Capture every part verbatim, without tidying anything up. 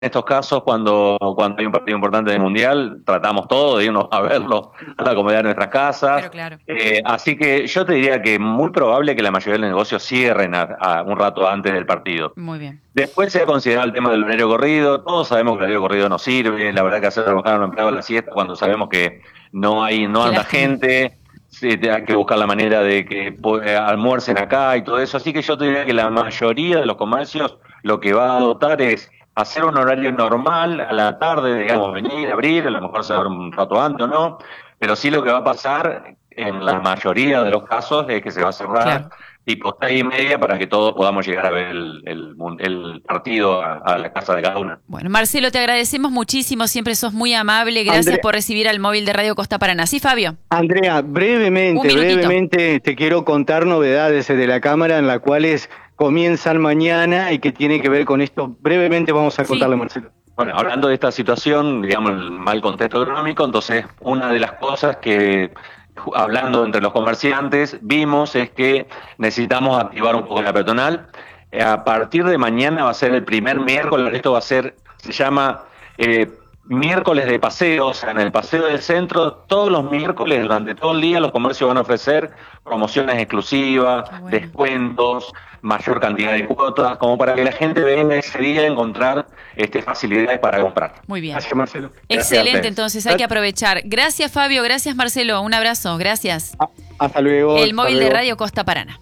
estos casos, cuando, cuando hay un partido importante del Mundial, tratamos todo de irnos a verlo a la comodidad de nuestras casas. Pero claro. Eh, así que yo te diría que muy probable que la mayoría de los negocios cierren a, a un rato antes del partido. Muy bien. Después se ha considerado el tema del horario corrido. Todos sabemos que el horario corrido no sirve. La verdad que hacer trabajar a un empleado a la siesta cuando sabemos que no hay, no Qué anda lástima. gente. Sí, hay que buscar la manera de que eh, almuercen acá y todo eso. Así que yo te diría que la mayoría de los comercios lo que va a adoptar es hacer un horario normal a la tarde, digamos, venir, abrir, a lo mejor se abre un rato antes o no, pero sí lo que va a pasar en la mayoría de los casos es que se va a cerrar Claro. tipo seis y media para que todos podamos llegar a ver el, el, el partido a, a la casa de cada uno. Bueno, Marcelo, te agradecemos muchísimo, siempre sos muy amable, gracias Andrea. por recibir al móvil de Radio Costa Paraná. Sí, Fabio. Andrea, Un brevemente, minutito. brevemente te quiero contar novedades de la Cámara en las cuales comienzan mañana y que tiene que ver con esto. Brevemente vamos a Sí. contarle, Marcelo. Bueno, hablando de esta situación, digamos, el mal contexto económico, entonces una de las cosas que, hablando entre los comerciantes, vimos es que necesitamos activar un poco la peatonal. Eh, a partir de mañana va a ser el primer miércoles, esto va a ser, se llama eh, miércoles de paseo, o sea, en el paseo del centro, todos los miércoles, durante todo el día, los comercios van a ofrecer promociones exclusivas, Qué bueno. descuentos, mayor cantidad de cuotas, como para que la gente venga ese día a encontrar este, facilidades para comprar. Muy bien. Gracias, Marcelo. Gracias a Excelente, ustedes. entonces hay que aprovechar. Gracias, Fabio, gracias, Marcelo, un abrazo, gracias. Ah, Hasta luego. El hasta móvil de luego. Radio Costa Paraná.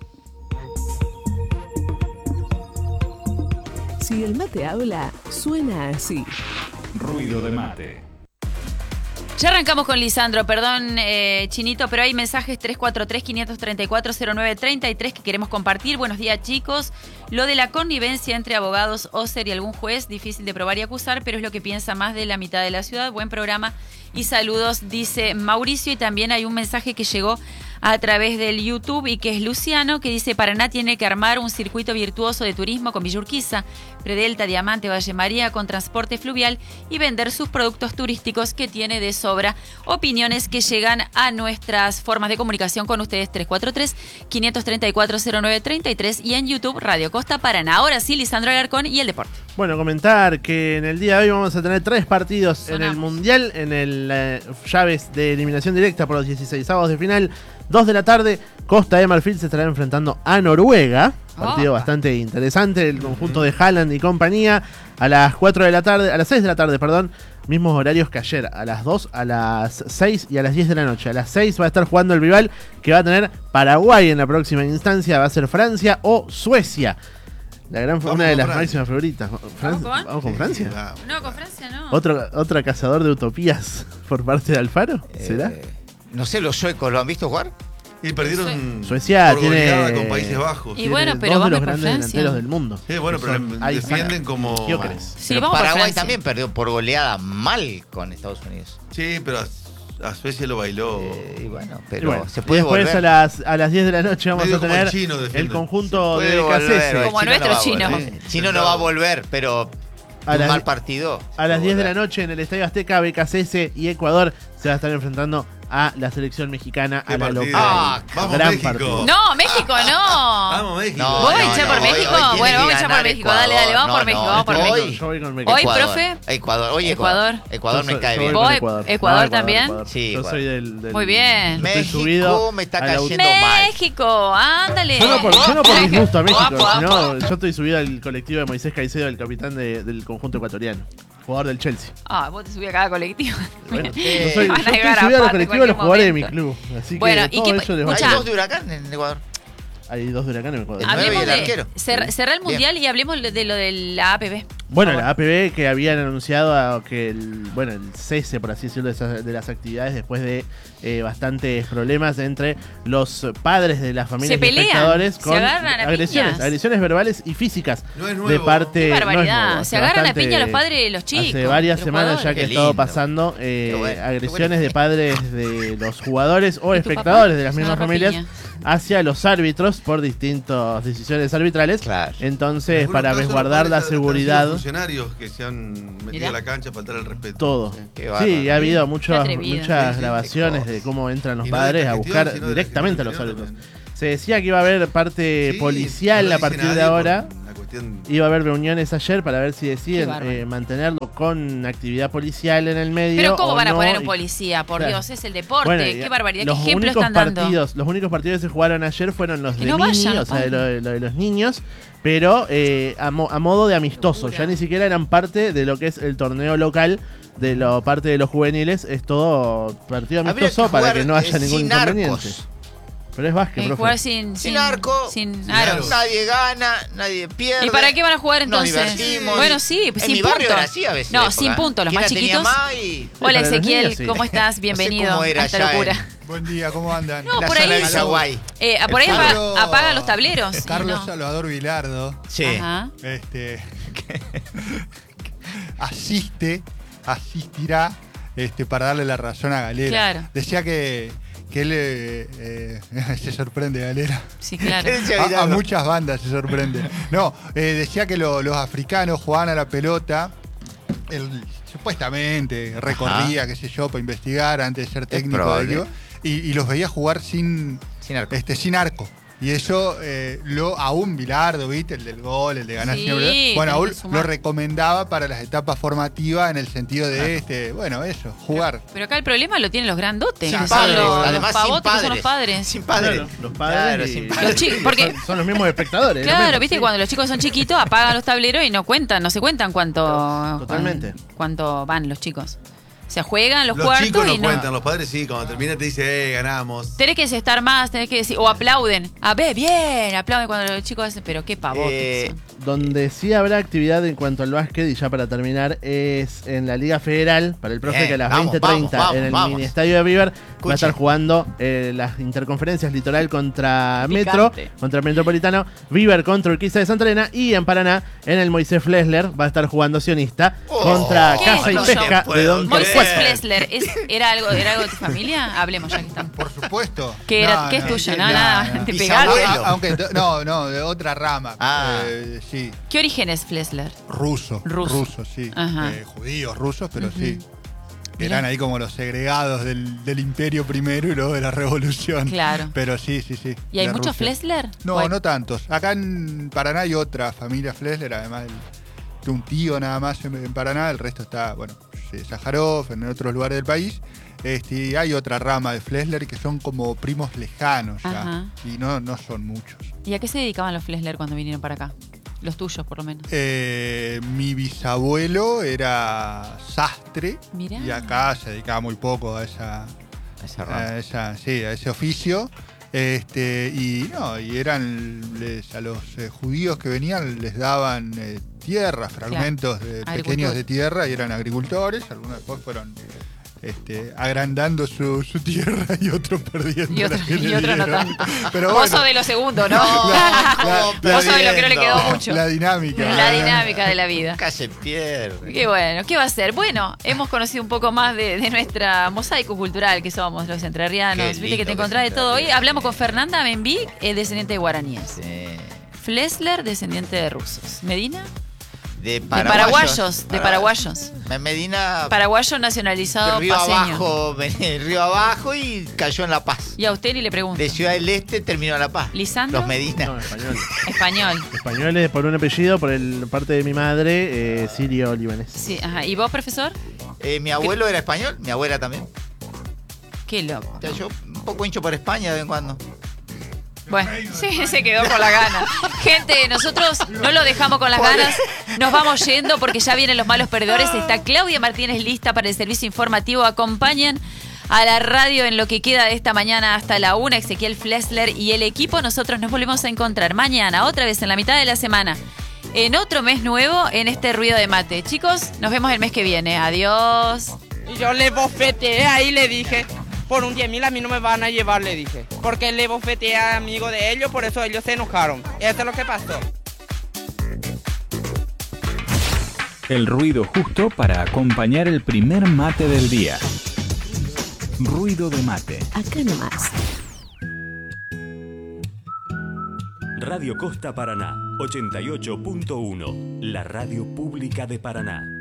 Si el mate habla, suena así. Ruido de mate. Ya arrancamos con Lisandro, perdón, eh, Chinito, pero hay mensajes tres cuatro tres, cinco tres cuatro, cero nueve tres tres que queremos compartir. Buenos días, chicos. Lo de la connivencia entre abogados, Oser y algún juez, difícil de probar y acusar, pero es lo que piensa más de la mitad de la ciudad. Buen programa y saludos, dice Mauricio. Y también hay un mensaje que llegó a través del YouTube y que es Luciano, que dice: Paraná tiene que armar un circuito virtuoso de turismo con Villa Urquiza, Predelta, Diamante, Valle María, con transporte fluvial y vender sus productos turísticos que tiene de sobra. Opiniones que llegan a nuestras formas de comunicación con ustedes: tres cuatro tres, cinco tres cuatro, cero nueve tres tres y en YouTube Radio Costa Paraná. Ahora sí, Lisandro Alarcón y el deporte. Bueno, comentar que en el día de hoy vamos a tener tres partidos Sonamos. en el Mundial, en el eh, llaves de eliminación directa por los dieciseisavos de final. dos de la tarde, Costa de Marfil se estará enfrentando a Noruega. Partido Oh. bastante interesante, el conjunto de Haaland y compañía. A las cuatro de la tarde, a las seis de la tarde, perdón, mismos horarios que ayer, a las dos, a las seis y a las diez de la noche. A las seis va a estar jugando el rival que va a tener Paraguay en la próxima instancia, va a ser Francia o Suecia. La gran, Vamos una de con las Francia. máximas favoritas. Fran- con? ¿Vamos con Francia? Ah, No, con Francia no. ¿Otro, ¿Otra cazador de utopías por parte de Alfaro? ¿Será? Eh, no sé, los suecos, ¿lo han visto jugar? Y perdieron Suecia por tiene- goleada con Países Bajos. Y Tiene bueno, pero dos de vamos los por grandes Francia. delanteros del mundo. Sí, bueno, Que pero son le- Isaac defienden como... Gyökeres. Sí, Pero vamos por Paraguay Francia. también perdió por goleada mal con Estados Unidos. Sí, pero a, a Suecia lo bailó. Eh, y bueno, Y pero bueno, se y puede después volver. a las, a las diez de la noche vamos Medio a como tener el chino defiende. el conjunto Se de puede volver, Cacese. el Como chino nuestro no va a chino. volver. El chino no va a volver, pero A de un las- mal partido. A las se diez de puede la noche en el Estadio Azteca, B K C S y Ecuador se va a estar enfrentando a la selección mexicana, Qué a la partido. local. Ah, vamos gran México. partido. No, México no. Vamos, México. No, ¿Vos no, echar por no, México? hoy- hoy tiene Bueno, vamos que a echar por ganar México. Dale, dale, vamos No, por México, no, vamos por hoy- México. Yo voy con México. Hoy, Ecuador. profe. Ecuador, oye, Ecuador. Ecuador. Ecuador Yo me soy- cae yo bien. voy con Voy- Ecuador. Ecuador Ah, también. Sí, Yo Ecuador. soy del, del- Muy bien. Estoy México subido me está a la cayendo auto- mal. México, ándale. Yo no por, yo no por disgusto a México, Guapo, sino guapo. yo estoy subido al colectivo de Moisés Caicedo, el capitán de- del conjunto ecuatoriano, jugador del Chelsea. Ah, vos te subí a cada colectivo. Bueno, yo, Eh, soy, yo van a estoy llegar a subido a los Pato en colectivos de los cualquier jugadores de mi momento. club. Así que Bueno, ¿y todo qué- eso les va a Hay escuchá. dos de huracán en Ecuador. Hay dos de huracán en Ecuador. El nueve Hablemos y el de arquero. cer- cerrar el Bien. mundial y hablemos de lo de la A P B. Bueno, Por la favor. A P B que habían anunciado a que el, bueno, el cese, por así decirlo, de, esas- de las actividades después de eh, bastantes problemas entre los padres de las familias Se y pelean, espectadores se con agarran a agresiones, piñas. agresiones verbales y físicas No es de nuevo. parte. Qué no es barbaridad. nuevo, Se hace agarran a bastante- piña los padres de los chicos. Hace varias de los semanas ya jugadores. que ha Qué estado lindo. pasando eh, Qué bueno, qué agresiones bueno. de padres de los jugadores o ¿Y tu espectadores papá? de las Se mismas agarró a familias piña. hacia los árbitros por distintas decisiones arbitrales. Claro. Entonces, En algunos para casos, resguardar los la padres han sido seguridad, funcionarios que se han metido Mirá. a la cancha a faltar el respeto. todo. Qué Sí, bárbaro. ha habido Qué muchas, atrevido. muchas Sí, sí, grabaciones qué de cómo entran los Y no de padres esta a gestión, buscar sino de la directamente a los gestión árbitros. anterior Se decía que iba a haber parte Sí, policial no lo a dice partir de nadie ahora. por una cuestión Cuestión- Iba a haber reuniones ayer para ver si Qué deciden bárbaro. eh, mantenerlo con actividad policial en el medio. Pero ¿cómo o van a no, poner un y- policía? Por Claro. Dios, es el deporte. Bueno, Qué y barbaridad. ¿Qué los ejemplo únicos están dando? partidos, Los únicos partidos que se jugaron ayer fueron los Que de no mini, vayan, o sea, de padre. lo, de lo de los niños, pero eh, a, mo- a modo de amistoso. Locura. Ya ni siquiera eran parte de lo que es el torneo local, de la parte de los juveniles. Es todo partido Habría amistoso que para jugar, que no haya eh, ningún sin inconveniente. arcos. Pero es básquet, Eh, profe. jugar sin, Sin arco, sin sin aros. aros. Nadie gana, nadie pierde. ¿Y para qué van a jugar Nos entonces? divertimos. Bueno, sí, En sin mi barrio punto. era así a veces. No, época. sin punto, los ¿Quién más la tenía chiquitos. más y- Hola para los Ezequiel, niños, sí. ¿cómo estás? Bienvenido cómo era a esta allá locura. en- Buen día, ¿cómo andan? No, la por zona ahí. de Villaguay. Eh, por ahí El apa- Carlos- apaga los tableros. y Carlos no. Salvador Vilardo Sí. Ajá. este, asiste, asistirá este, para darle la razón a Galera. Claro. Decía que, que él eh, eh, se sorprende, Galera. Sí, claro. ¿Qué decía A, a Vilardo? muchas bandas se sorprende. No, eh, decía que lo- los africanos jugaban a la pelota. Él supuestamente recorría, qué sé yo, para investigar antes de ser técnico de probable. equipo, y, y los veía jugar sin, Sin arco. este, sin arco. Y eso, eh, lo, aún Bilardo, ¿viste? El del gol, el de ganar Sí, siempre. Bueno, tenés aún que sumar. lo recomendaba para las etapas formativas en el sentido de, este, bueno, eso, jugar. Pero acá el problema lo tienen los grandotes. Sin que son padres, los, además los sin pavotes, que son padres. los padres. Sin padres. Claro, los padres Claro, y- sin Los padres. chicos, porque son, son los mismos espectadores. los claro, mismos, viste, sí. cuando los chicos son chiquitos apagan los tableros y no cuentan, no se cuentan cuánto, Totalmente. cuán- cuánto van los chicos. O sea, juegan los, Los cuartos chicos no y no. cuentan, los padres sí, cuando termina te dice, eh, ganamos. Tenés que estar más, tenés que decir, o aplauden. A ver, bien, aplauden cuando los chicos hacen, pero qué pavotes. Eh, que son. Donde sí habrá actividad en cuanto al básquet, y ya para terminar, es en la Liga Federal, para el profe, Bien, que a las vamos, veinte treinta vamos, en el vamos. mini estadio de River va a Escuche. estar jugando eh, las interconferencias Litoral contra Metro, Picante. contra el Metropolitano, River contra Urquiza de Santa Elena, y en Paraná, en el Moisés Flesler, va a estar jugando Sionista Oh, contra ¿qué Casa es y tuyo? Pesca de Puedo Don Moisés Torcuato. Flesler, ¿es- ¿era, algo, ¿era algo de tu familia? Hablemos ya que estamos. Por supuesto. ¿Qué era- No, qué es no, tuyo? no, No, nada, te Bisabuelo. pegaste. A- a- aunque, no, no, de otra rama. Ah. Eh, sí, ¿Qué origen es Flesler? ruso. Ruso. Ruso, sí. Ajá. Eh, judíos rusos, pero Ujú. sí. Mirá. Eran ahí como los segregados del, del imperio primero y luego de la revolución. Claro. Pero sí, sí, sí. ¿Y hay de muchos Rusia. Flesler? No, ¿O hay- no tantos. Acá en Paraná hay otra familia Flesler, además del- de un tío nada más en, en Paraná. El resto está, bueno, sí, Sájarov, en otros lugares del país. Este, y hay otra rama de Flesler que son como primos lejanos ya. Ajá. Y no, no son muchos. ¿Y a qué se dedicaban los Flesler cuando vinieron para acá? Los tuyos, por lo menos. Eh, mi bisabuelo era sastre. Mirá. Y acá se dedicaba muy poco a esa, Esa rama. a, esa- sí, a ese oficio. Este, y no, y eran les- a los eh, judíos que venían les daban eh, tierra, fragmentos de, Agricultor. pequeños de tierra, y eran agricultores. Algunos después fueron este, agrandando su, su tierra y otros perdiendo. Y la otro, que y le otro no dieron. tanto. Pero Vos bueno, sos de lo segundo, ¿no? la- la- Vos sos de lo que no le quedó viendo. mucho. la dinámica. La dinámica de la vida. Acá se pierde. Qué bueno, ¿qué va a ser? Bueno, hemos conocido un poco más de, de nuestra mosaico cultural que somos los entrerrianos. Qué Viste lindo que te que encontrás de es todo. Hoy entrerriano. hablamos con Fernanda Membic, eh, descendiente de guaraníes. Sí. Flesler, descendiente de rusos. Medina, De de paraguayos, de Para- paraguayos. Medina, Paraguayo nacionalizado río paseño. abajo, río abajo y cayó en La Paz. Y a usted y le pregunto, De Ciudad del Este terminó en La Paz. ¿Lisandro? Los Medina. No, español. Español. Españoles por un apellido, por el parte de mi madre, eh, sirio-libanés. Sí, ajá. ¿Y vos, profesor? Eh, mi abuelo era español, mi abuela también. Qué loco. O sea, yo un poco hincho por España de vez en cuando. Bueno, sí, se quedó con la gana. Gente, nosotros no lo dejamos con las ganas. Nos vamos yendo porque ya vienen los malos perdedores. Está Claudia Martínez lista para el servicio informativo. Acompañan a la radio en lo que queda de esta mañana hasta la una. Ezequiel Flesler y el equipo. Nosotros nos volvemos a encontrar mañana, otra vez en la mitad de la semana, en otro mes nuevo, en este ruido de mate. Chicos, nos vemos el mes que viene. Adiós. Y yo le bofeteé ahí, le dije, por un diez mil a mí no me van a llevar, le dije. Porque le bofeteé a amigo de ellos, por eso ellos se enojaron. Eso es lo que pasó. El ruido justo para acompañar el primer mate del día. Ruido de mate. Acá nomás. Radio Costa Paraná, ochenta y ocho punto uno, la radio pública de Paraná.